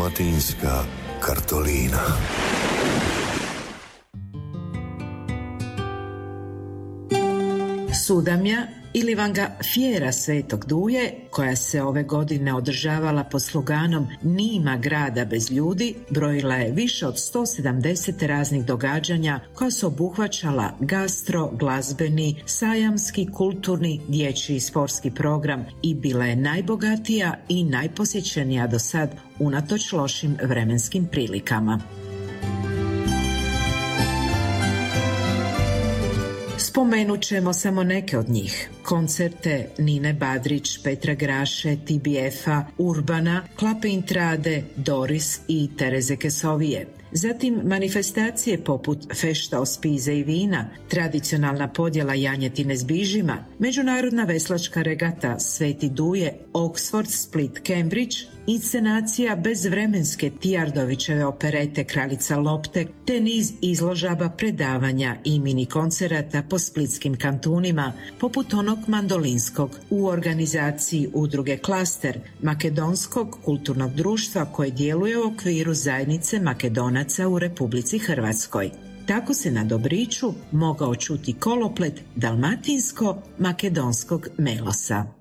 Dalmatinska kartolina. Sudamja ili Vanga Fjera Svetog Duje, koja se ove godine održavala pod sloganom Nima grada bez ljudi, brojila je više od 170 raznih događanja koja su obuhvaćala gastro, glazbeni, sajamski, kulturni, dječji i sportski program i bila je najbogatija i najposjećenija do sad unatoč lošim vremenskim prilikama. Spomenut ćemo samo neke od njih. Koncerte Nine Badrić, Petra Graše, TBF-a, Urbana, Klape Intrade, Doris i Tereze Kesovije. Zatim manifestacije poput fešta o spize i vina, tradicionalna podjela janjetine s bižima, međunarodna veslačka regata Sveti Duje, Oxford, Split, Cambridge, inscenacija bezvremenske Tijardovićeve operete Kraljica lopte, te niz izložaba, predavanja i mini koncerata po splitskim kantunima, poput onog mandolinskog u organizaciji udruge Klaster, makedonskog kulturnog društva koje djeluje u okviru zajednice Makedonaca u Republici Hrvatskoj. Tako se na Dobriću mogao čuti koloplet dalmatinsko-makedonskog melosa.